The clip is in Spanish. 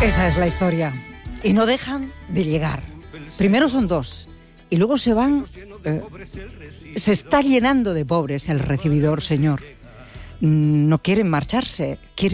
Esa es la historia. Y no dejan de llegar. Primero son 2 y luego se van. Se está llenando de pobres el recibidor, señor. No quieren marcharse, quieren